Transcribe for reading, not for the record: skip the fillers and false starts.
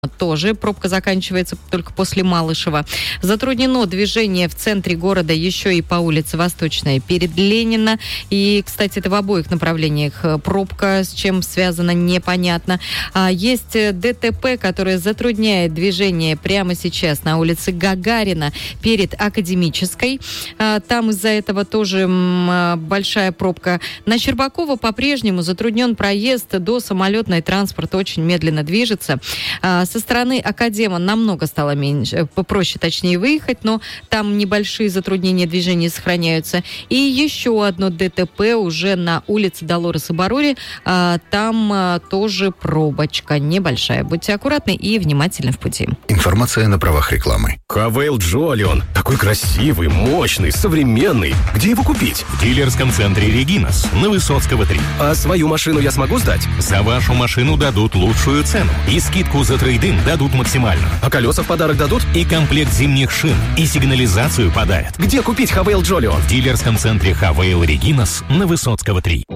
Тоже пробка заканчивается только после Малышева. Затруднено движение в центре города еще и по улице Восточная перед Ленина. И, кстати, это в обоих направлениях пробка, с чем связано, непонятно. Есть ДТП, которое затрудняет движение прямо сейчас на улице Гагарина перед Академической. Там из-за этого тоже большая пробка. На Щербакова по-прежнему затруднен проезд до Самолетной, транспорт очень медленно движется. Со стороны Академа намного стало меньше, попроще, точнее, выехать, но там небольшие затруднения движения сохраняются. И еще одно ДТП уже на улице Долореса Барури. Там тоже пробочка небольшая. Будьте аккуратны и внимательны в пути. Информация на правах рекламы. Хавейл Джолион. Такой красивый, мощный, современный. Где его купить? В дилерском центре «Регинас» на Высоцкого, 3. А свою машину я смогу сдать? За вашу машину дадут лучшую цену. И скидку за трейдинг дадут максимально. А колеса в подарок дадут? И комплект зимних шин. И сигнализацию подарят. Где купить Хавейл Джолион? В дилерском центре «Хавейл Регинас» на Высоцкого, 3.